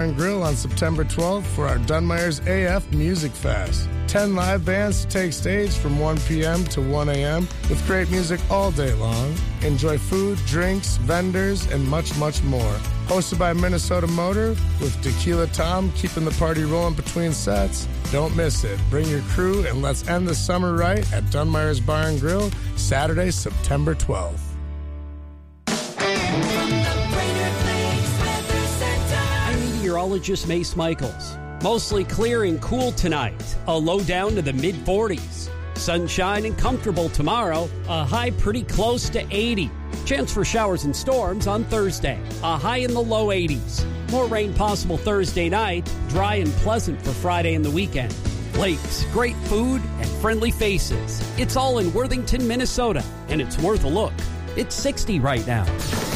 and Grill on September 12th for our Dunmire's AF Music Fest. 10 live bands to take stage from 1 p.m. to 1 a.m. with great music all day long. Enjoy food, drinks, vendors, and much, much more. Hosted by Minnesota Motor with Tequila Tom keeping the party rolling between sets. Don't miss it. Bring your crew and let's end the summer right at Dunmire's Bar and Grill, Saturday, September 12th. I'm meteorologist Mace Michaels. Mostly clear and cool tonight. A low down to the mid-40s. Sunshine and comfortable tomorrow. A high pretty close to 80. Chance for showers and storms on Thursday. A high in the low 80s. More rain possible Thursday night. Dry and pleasant for Friday and the weekend. Lakes, great food, and friendly faces. It's all in Worthington, Minnesota, and it's worth a look. It's 60 right now.